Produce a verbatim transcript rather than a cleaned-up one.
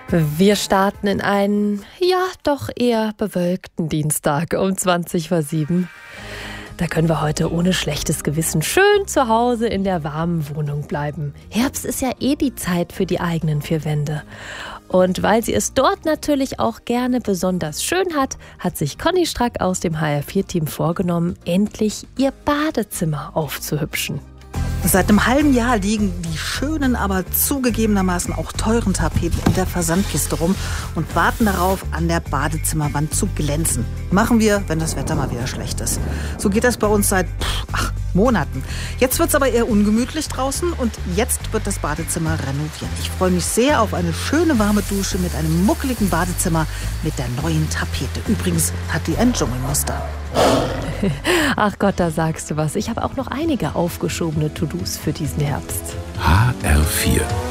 Wir starten in einen, ja, doch eher bewölkten Dienstag um zwanzig vor sieben. Da können wir heute ohne schlechtes Gewissen schön zu Hause in der warmen Wohnung bleiben. Herbst ist ja eh die Zeit für die eigenen vier Wände. Und weil sie es dort natürlich auch gerne besonders schön hat, hat sich Conny Strack aus dem H R vier Team vorgenommen, endlich ihr Badezimmer aufzuhübschen. Seit einem halben Jahr liegen die schönen, aber zugegebenermaßen auch teuren Tapeten in der Versandkiste rum und warten darauf, an der Badezimmerwand zu glänzen. Machen wir, wenn das Wetter mal wieder schlecht ist. So geht das bei uns seit ach, Monaten. Jetzt wird es aber eher ungemütlich draußen und jetzt wird das Badezimmer renoviert. Ich freue mich sehr auf eine schöne warme Dusche mit einem muckeligen Badezimmer mit der neuen Tapete. Übrigens hat die ein Dschungelmuster. Ach Gott, da sagst du was. Ich habe auch noch einige aufgeschobene To-Dos für diesen Herbst. H R vier